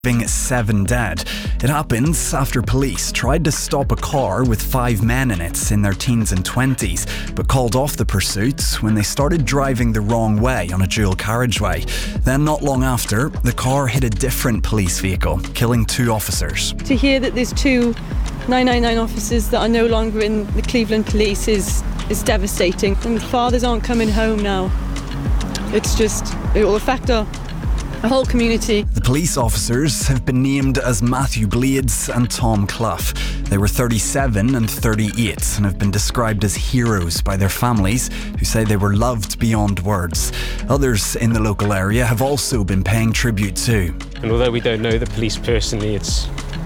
leaving 7 dead. It happened after police tried to stop a car with 5 men in it in their teens and 20s, but called off the pursuit when they started driving the wrong way on a dual carriageway. Then not long after, the car hit a different police vehicle, killing 2 officers. To hear that there's 2 999 officers that are no longer in the Cleveland Police is devastating. And the fathers aren't coming home now. It will affect our whole community. The police officers have been named as Matthew Blades and Tom Clough. They were 37 and 38 and have been described as heroes by their families, who say they were loved beyond words. Others in the local area have also been paying tribute too. And although we don't know the police personally, it's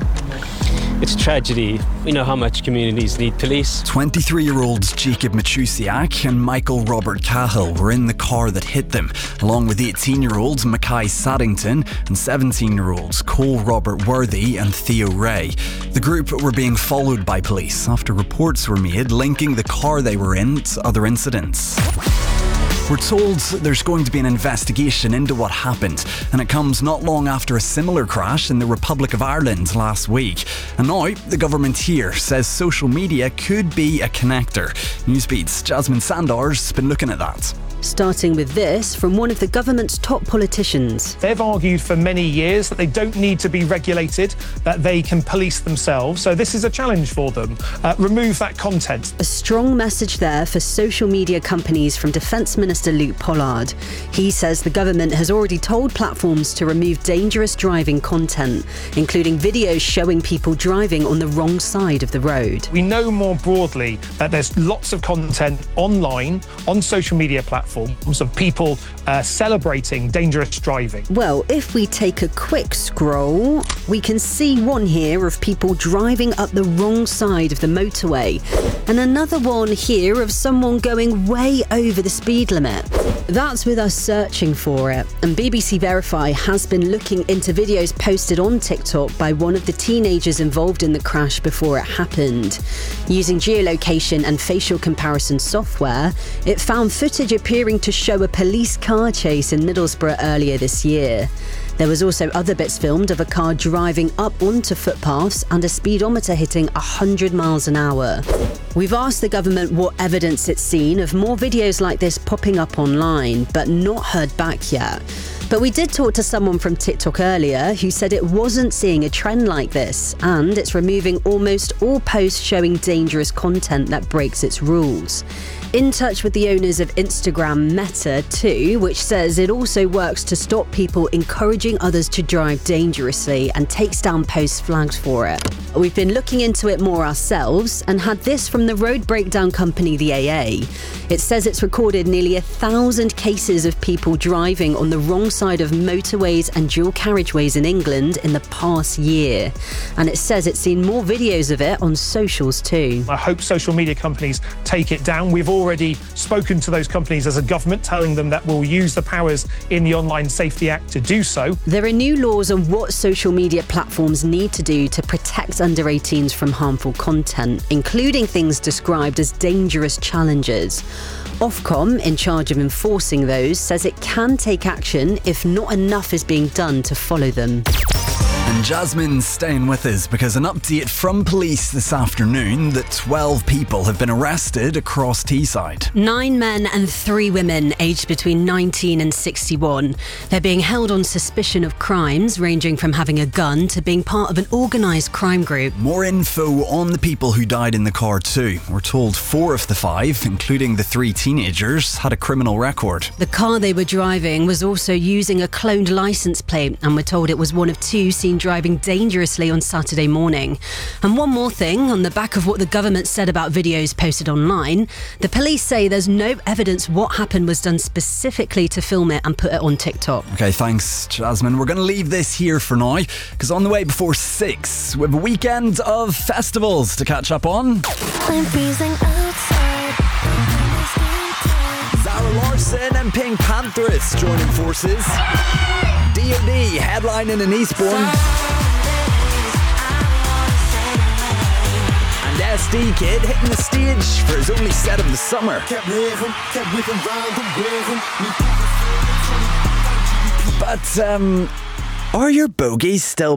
a tragedy. We know how much communities need police. 23-year-olds Jacob Machusiak and Michael Robert Cahill were in the car that hit them, along with 18-year-olds Mackay Saddington and 17-year-olds Cole Robert Worthy and Theo Ray. The group were being followed by police after reports were made linking the car they were in to other incidents. We're told there's going to be an investigation into what happened, and it comes not long after a similar crash in the Republic of Ireland last week. And now, the government here says social media could be a connector. Newsbeat's Jasmine Sandar's been looking at that. Starting with this from one of the government's top politicians. They've argued for many years that they don't need to be regulated, that they can police themselves. So this is a challenge for them. Remove that content. A strong message there for social media companies from Defence Minister Luke Pollard. He says the government has already told platforms to remove dangerous driving content, including videos showing people driving on the wrong side of the road. We know more broadly that there's lots of content online, on social media platforms, of people celebrating dangerous driving. Well, if we take a quick scroll, we can see one here of people driving up the wrong side of the motorway, and another one here of someone going way over the speed limit. That's with us searching for it, and BBC Verify has been looking into videos posted on TikTok by one of the teenagers involved in the crash before it happened. Using geolocation and facial comparison software, it found footage appearing to show a police car chase in Middlesbrough earlier this year. There was also other bits filmed of a car driving up onto footpaths and a speedometer hitting 100 miles an hour. We've asked the government what evidence it's seen of more videos like this popping up online, but not heard back yet. But we did talk to someone from TikTok earlier who said it wasn't seeing a trend like this, and it's removing almost all posts showing dangerous content that breaks its rules. In touch with the owners of Instagram Meta too, which says it also works to stop people encouraging others to drive dangerously and takes down posts flagged for it. We've been looking into it more ourselves and had this from the road breakdown company, the AA. It says it's recorded nearly 1,000 cases of people driving on the wrong side of motorways and dual carriageways in England in the past year. And it says it's seen more videos of it on socials too. I hope social media companies take it down. We've already spoken to those companies as a government, telling them that we'll use the powers in the Online Safety Act to do so. There are new laws on what social media platforms need to do to protect under 18s from harmful content, including things described as dangerous challenges. Ofcom, in charge of enforcing those, says it can take action if not enough is being done to follow them. And Jasmine's staying with us because an update from police this afternoon that 12 people have been arrested across Teesside. 9 men and 3 women aged between 19 and 61. They're being held on suspicion of crimes ranging from having a gun to being part of an organised crime group. More info on the people who died in the car too. We're told 4 of the 5, including the 3 teenagers, had a criminal record. The car they were driving was also using a cloned licence plate, and we're told it was one of 2 seen driving dangerously on Saturday morning. And one more thing, on the back of what the government said about videos posted online, the police say there's no evidence what happened was done specifically to film it and put it on TikTok. Okay, thanks, Jasmine. We're going to leave this here for now, because on the way before 6, we have a weekend of festivals to catch up on. I'm freezing outside. Zara Larsson and Pink Panthers joining forces. D.O.D. headlining in Eastbourne. And SD Kid hitting the stage for his only set of the summer. But Are your bogies still